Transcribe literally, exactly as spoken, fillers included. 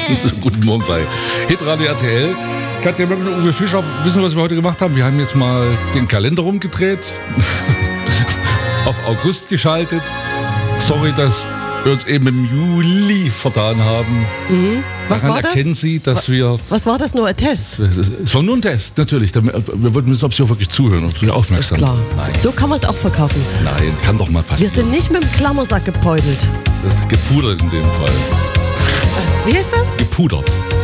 Guten Morgen bei Hitradio R T L. Katja Möckner und Uwe Fischer, wissen, was wir heute gemacht haben? Wir haben jetzt mal den Kalender rumgedreht, auf August geschaltet. Sorry, dass wir uns eben im Juli vertan haben. Mhm. Was Daran war das? erkennen Sie, dass wir... Was war das, nur ein Test? Es war nur ein Test, natürlich. Wir wollten wissen, ob Sie auch wirklich zuhören und wieder aufmerksam Ist klar. sind. Nein. So kann man es auch verkaufen. Nein, kann doch mal Wir passieren. sind nicht mit dem Klammersack gebeutelt. Das ist gepudert in dem Fall. Wie ist das? Gepudert.